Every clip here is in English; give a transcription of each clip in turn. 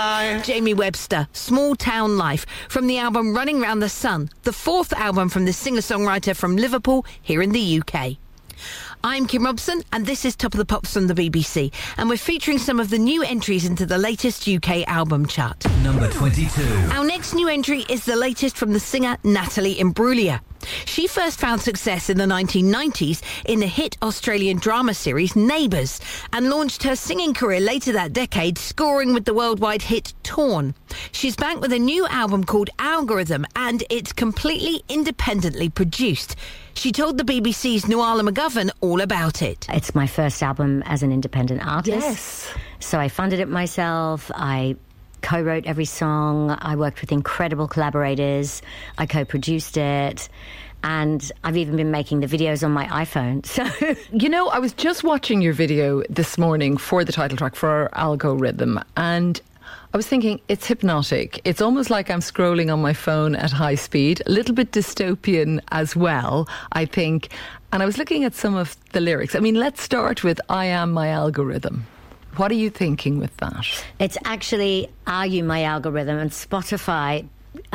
life. Jamie Webster, Small Town Life, from the album Running Round the Sun, the fourth album from the singer-songwriter from Liverpool here in the UK. I'm Kim Robson, and this is Top of the Pops from the BBC, and we're featuring some of the new entries into the latest UK album chart. Number 22. Our next new entry is the latest from the singer Natalie Imbruglia. She first found success in the 1990s in the hit Australian drama series Neighbours, and launched her singing career later that decade, scoring with the worldwide hit Torn. She's back with a new album called Algorithm, and it's completely independently produced. She told the BBC's Nuala McGovern all about it. It's my first album as an independent artist. Yes. So I funded it myself. I co-wrote every song. I worked with incredible collaborators. I co-produced it. And I've even been making the videos on my iPhone. So, you know, I was just watching your video this morning for the title track, for our Algorithm, and I was thinking, it's hypnotic. It's almost like I'm scrolling on my phone at high speed, a little bit dystopian as well, I think. And I was looking at some of the lyrics. I mean, let's start with I Am My Algorithm. What are you thinking with that? it's actually Are You My Algorithm? And Spotify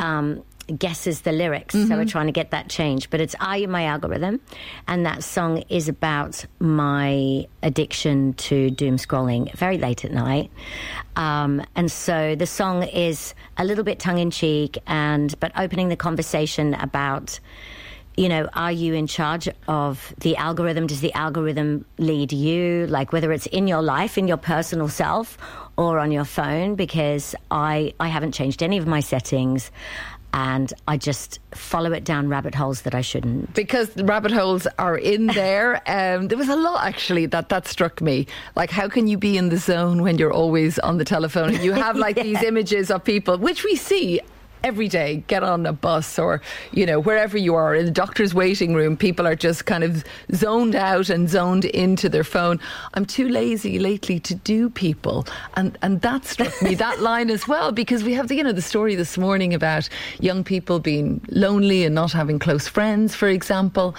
guesses the lyrics. So we're trying to get that changed. But it's Are You My Algorithm? And that song is about my addiction to doom scrolling very late at night. And so the song is a little bit tongue-in-cheek, but opening the conversation about, you know, are you in charge of the algorithm? Does the algorithm lead you? Like, whether it's in your life, in your personal self, or on your phone, because I haven't changed any of my settings. And I just follow it down rabbit holes that I shouldn't. Because the rabbit holes are in there. There was a lot, actually, that struck me. Like, how can you be in the zone when you're always on the telephone? And you have, like, these images of people, which we see every day, get on a bus or, you know, wherever you are, in the doctor's waiting room, people are just kind of zoned out and zoned into their phone. I'm too lazy lately to do people. And that struck me, that line as well, because we have the story this morning about young people being lonely and not having close friends, for example.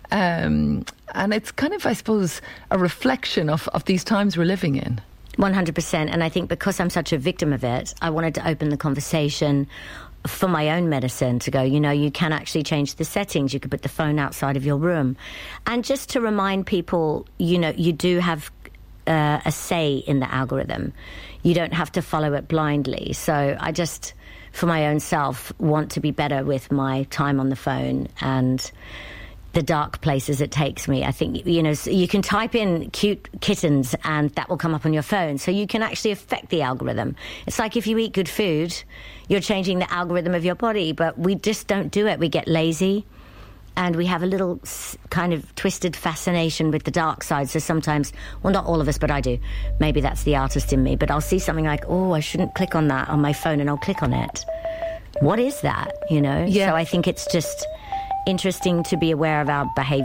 And it's kind of, I suppose, a reflection of these times we're living in. 100%. And I think because I'm such a victim of it, I wanted to open the conversation for my own medicine to go, you know, you can actually change the settings. You could put the phone outside of your room. And just to remind people, you know, you do have a say in the algorithm. You don't have to follow it blindly. So I just, for my own self, want to be better with my time on the phone and the dark places it takes me. I think, you know, you can type in cute kittens and that will come up on your phone. So you can actually affect the algorithm. It's like if you eat good food, you're changing the algorithm of your body, but we just don't do it. We get lazy and we have a little kind of twisted fascination with the dark side. So sometimes, well, not all of us, but I do. Maybe that's the artist in me, but I'll see something like, oh, I shouldn't click on that on my phone, and I'll click on it. What is that, you know? Yeah. So I think it's just interesting to be aware of our behaviour.